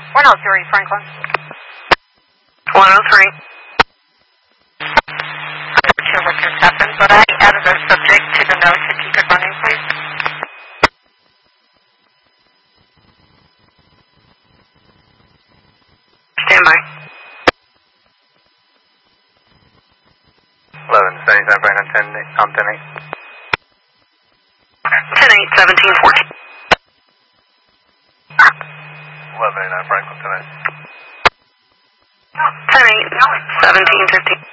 103, Franklin. 103. I'm not sure what just happened, but I added a subject to the notes if you could run in, please. Stand by. 1177 Franklin 10-8. 10-8, 1714. 1189 Franklin 10-8. 10-8, 1715.